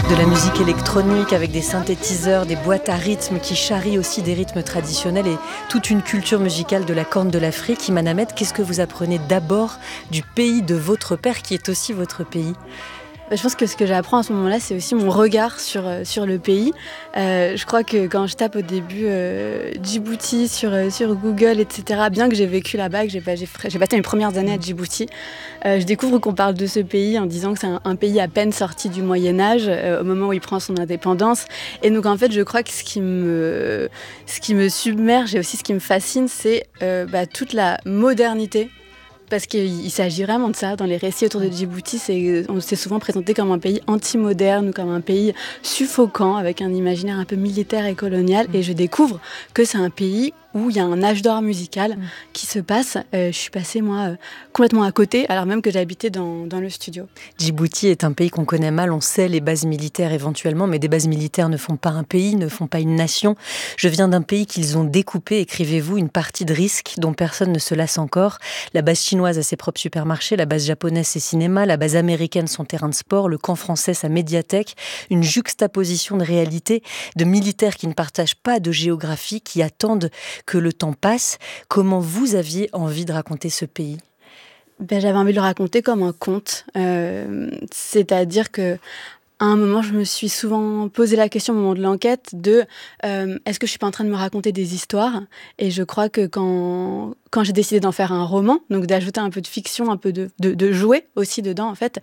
De la musique électronique avec des synthétiseurs, des boîtes à rythme qui charrient aussi des rythmes traditionnels et toute une culture musicale de la Corne de l'Afrique. Iman Ahmed, qu'est-ce que vous apprenez d'abord du pays de votre père qui est aussi votre pays ? Je pense que ce que j'apprends à ce moment-là, c'est aussi mon regard sur le pays. Je crois que quand je tape au début Djibouti sur Google, etc., bien que j'ai vécu là-bas, que j'ai passé mes premières années à Djibouti, je découvre qu'on parle de ce pays en disant que c'est un pays à peine sorti du Moyen-Âge, au moment où il prend son indépendance. Et donc en fait, je crois que ce qui me submerge et aussi ce qui me fascine, c'est toute la modernité. Parce qu'il s'agit vraiment de ça. Dans les récits autour de Djibouti, on s'est souvent présenté comme un pays anti-moderne ou comme un pays suffocant, avec un imaginaire un peu militaire et colonial. Et je découvre que c'est un pays où il y a un âge d'or musical qui se passe. Je suis passée, moi, complètement à côté, alors même que j'habitais dans le studio. Djibouti est un pays qu'on connaît mal, on sait les bases militaires éventuellement, mais des bases militaires ne font pas un pays, ne font pas une nation. Je viens d'un pays qu'ils ont découpé, écrivez-vous, une partie de risque dont personne ne se lasse encore. La base chinoise a ses propres supermarchés, la base japonaise ses cinémas, la base américaine son terrain de sport, le camp français sa médiathèque, une juxtaposition de réalité, de militaires qui ne partagent pas de géographie, qui attendent que le temps passe. Comment vous aviez envie de raconter ce pays ? J'avais envie de le raconter comme un conte. C'est-à-dire que à un moment, je me suis souvent posé la question au moment de l'enquête de est-ce que je suis pas en train de me raconter des histoires ? Et je crois que quand j'ai décidé d'en faire un roman, donc d'ajouter un peu de fiction, un peu de jouer aussi dedans en fait,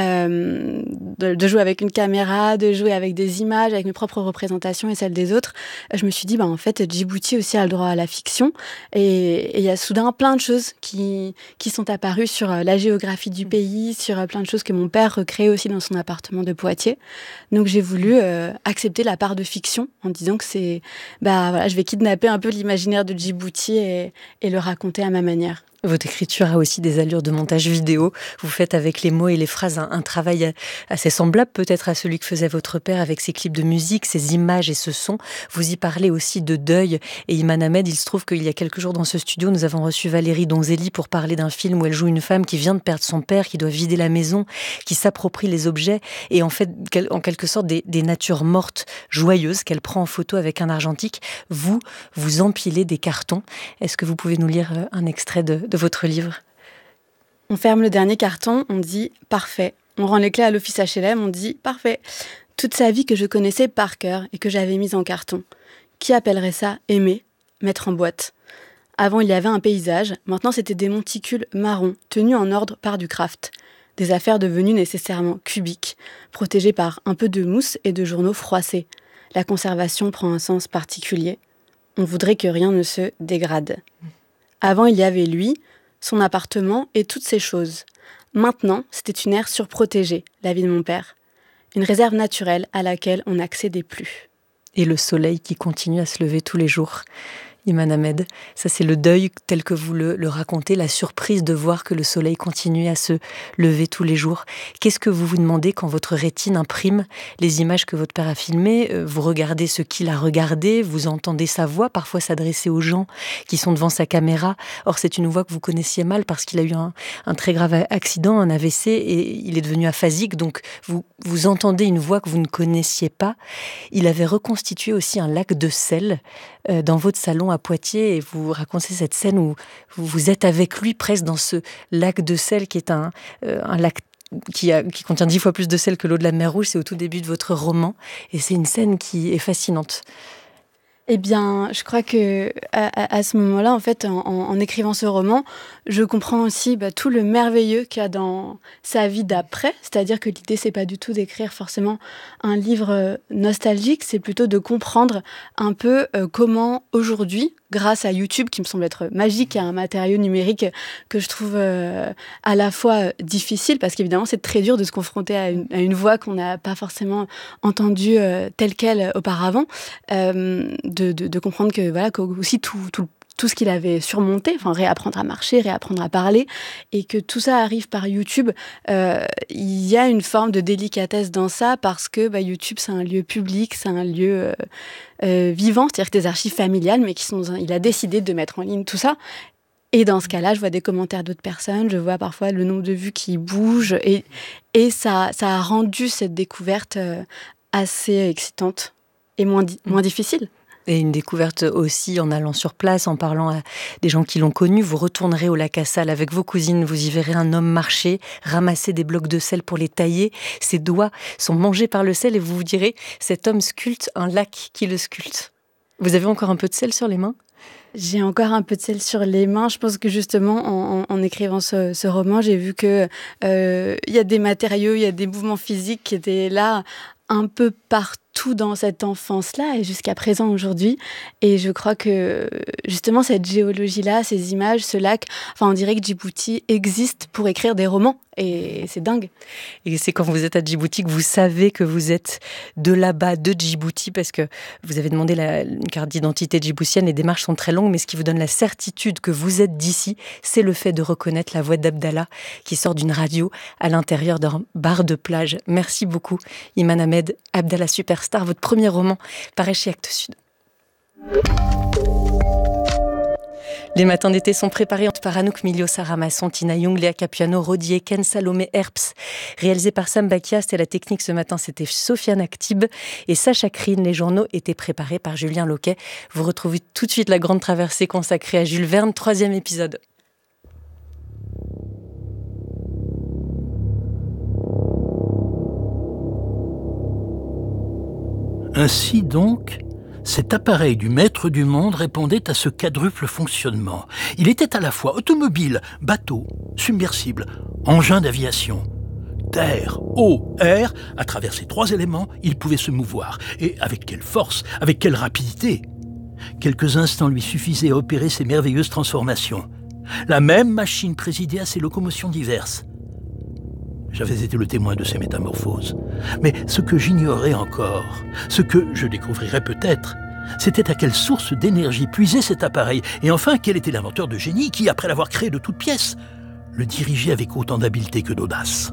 de jouer avec une caméra, de jouer avec des images, avec mes propres représentations et celles des autres, je me suis dit en fait Djibouti aussi a le droit à la fiction et il y a soudain plein de choses qui sont apparues sur la géographie du pays, sur plein de choses que mon père recréait aussi dans son appartement de Poitiers. Donc j'ai voulu accepter la part de fiction en disant que je vais kidnapper un peu l'imaginaire de Djibouti et le raconter à ma manière. Votre écriture a aussi des allures de montage vidéo. Vous faites avec les mots et les phrases un travail assez semblable peut-être à celui que faisait votre père avec ses clips de musique, ses images et ce son. Vous y parlez aussi de deuil. Et Iman Ahmed, il se trouve qu'il y a quelques jours dans ce studio, nous avons reçu Valérie Donzelli pour parler d'un film où elle joue une femme qui vient de perdre son père, qui doit vider la maison, qui s'approprie les objets et en fait, en quelque sorte, des natures mortes joyeuses qu'elle prend en photo avec un argentique. Vous empilez des cartons. Est-ce que vous pouvez nous lire un extrait de votre livre ? On ferme le dernier carton, on dit « parfait ». On rend les clés à l'office HLM, on dit « parfait ». Toute sa vie que je connaissais par cœur et que j'avais mise en carton. Qui appellerait ça aimer, mettre en boîte ? Avant, il y avait un paysage, maintenant c'était des monticules marrons, tenus en ordre par du craft. Des affaires devenues nécessairement cubiques, protégées par un peu de mousse et de journaux froissés. La conservation prend un sens particulier. On voudrait que rien ne se dégrade. Avant, il y avait lui, son appartement et toutes ces choses. Maintenant, c'était une aire surprotégée, la vie de mon père. Une réserve naturelle à laquelle on n'accédait plus. Et le soleil qui continue à se lever tous les jours. Iman Ahmed, ça c'est le deuil tel que vous le racontez, la surprise de voir que le soleil continue à se lever tous les jours. Qu'est-ce que vous vous demandez quand votre rétine imprime les images que votre père a filmées ? Vous regardez ce qu'il a regardé, vous entendez sa voix parfois s'adresser aux gens qui sont devant sa caméra. Or c'est une voix que vous connaissiez mal parce qu'il a eu un très grave accident, un AVC, et il est devenu aphasique, donc vous entendez une voix que vous ne connaissiez pas. Il avait reconstitué aussi un lac de sel dans votre salon à Poitiers et vous racontez cette scène où vous êtes avec lui presque dans ce lac de sel qui est un lac qui contient 10 fois plus de sel que l'eau de la mer Rouge. C'est au tout début de votre roman et c'est une scène qui est fascinante. Eh bien, je crois que à ce moment-là, en fait, en écrivant ce roman, je comprends aussi tout le merveilleux qu'il y a dans sa vie d'après. C'est-à-dire que l'idée, c'est pas du tout d'écrire forcément un livre nostalgique, c'est plutôt de comprendre un peu comment aujourd'hui, grâce à YouTube, qui me semble être magique, et à un matériau numérique que je trouve à la fois difficile, parce qu'évidemment, c'est très dur de se confronter à une voix qu'on n'a pas forcément entendue telle qu'elle auparavant, de comprendre que voilà, aussi tout ce qu'il avait surmonté, enfin réapprendre à marcher, réapprendre à parler, et que tout ça arrive par YouTube. Il y a une forme de délicatesse dans ça parce que YouTube c'est un lieu public, c'est un lieu vivant, c'est-à-dire que des archives familiales, mais il a décidé de mettre en ligne tout ça. Et dans ce cas-là, je vois des commentaires d'autres personnes, je vois parfois le nombre de vues qui bouge. Et ça a rendu cette découverte assez excitante et moins difficile. Et une découverte aussi en allant sur place, en parlant à des gens qui l'ont connu. Vous retournerez au lac à Salles avec vos cousines. Vous y verrez un homme marcher, ramasser des blocs de sel pour les tailler. Ses doigts sont mangés par le sel et vous vous direz, cet homme sculpte un lac qui le sculpte. Vous avez encore un peu de sel sur les mains ? J'ai encore un peu de sel sur les mains. Je pense que justement, en écrivant ce roman, j'ai vu que y a des matériaux, il y a des mouvements physiques qui étaient là un peu partout dans cette enfance-là et jusqu'à présent aujourd'hui. Et je crois que justement cette géologie-là, ces images, ce lac, on dirait que Djibouti existe pour écrire des romans. Et c'est dingue. Et c'est quand vous êtes à Djibouti que vous savez que vous êtes de là-bas, de Djibouti, parce que vous avez demandé une carte d'identité djiboutienne. Les démarches sont très longues, mais ce qui vous donne la certitude que vous êtes d'ici, c'est le fait de reconnaître la voix d'Abdallah qui sort d'une radio à l'intérieur d'un bar de plage. Merci beaucoup, Iman Ahmed. Abdallah Superstar, votre premier roman, paraît chez Actes Sud. Les matins d'été sont préparés par Anouk Milio, Sarah Masson, Tina Young, Léa Capuano, Rodi Eken, Salomé Herps. Réalisé par Sam Bakiast et la technique ce matin, c'était Sofiane Aktib et Sacha Krine. Les journaux étaient préparés par Julien Loquet. Vous retrouvez tout de suite la grande traversée consacrée à Jules Verne, 3e épisode. Ainsi donc, cet appareil du maître du monde répondait à ce quadruple fonctionnement. Il était à la fois automobile, bateau, submersible, engin d'aviation. Terre, eau, air, à travers ces 3 éléments, il pouvait se mouvoir. Et avec quelle force, avec quelle rapidité! Quelques instants lui suffisaient à opérer ces merveilleuses transformations. La même machine présidait à ces locomotions diverses. J'avais été le témoin de ces métamorphoses. Mais ce que j'ignorais encore, ce que je découvrirais peut-être, c'était à quelle source d'énergie puisait cet appareil, et enfin quel était l'inventeur de génie qui, après l'avoir créé de toutes pièces, le dirigeait avec autant d'habileté que d'audace.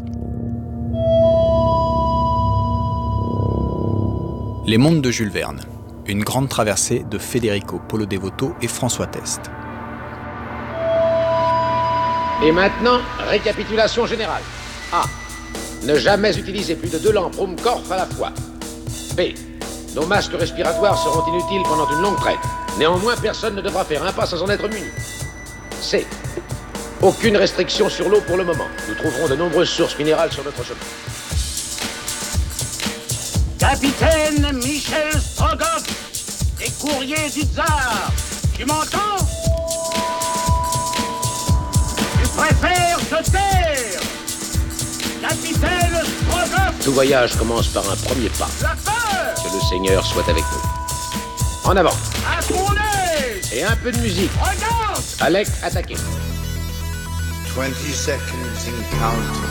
Les mondes de Jules Verne, une grande traversée de Federico Polo Devoto et François Test. Et maintenant, récapitulation générale. A. Ne jamais utiliser plus de 2 lampes Ruhmkorff à la fois. B. Nos masques respiratoires seront inutiles pendant une longue traîne. Néanmoins, personne ne devra faire un pas sans en être muni. C. Aucune restriction sur l'eau pour le moment. Nous trouverons de nombreuses sources minérales sur notre chemin. Capitaine Michel Strogoff, des courriers du Tsar. Tu m'entends? Tu préfères te taire? Capitaine Strogoff! Tout voyage commence par un premier pas. La peur! Que le Seigneur soit avec nous. En avant! À ton aise! Et un peu de musique. Regarde! Alec, attaquez. 20 seconds in counting.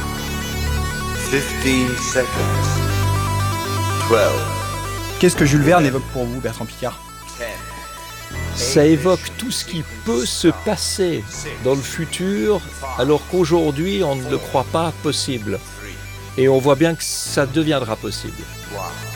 15 seconds. 12. Qu'est-ce que Jules Verne évoque pour vous, Bertrand Piccard ? 10. Ça évoque tout ce qui peut se passer dans le futur, alors qu'aujourd'hui, on ne le croit pas possible. Et on voit bien que ça deviendra possible.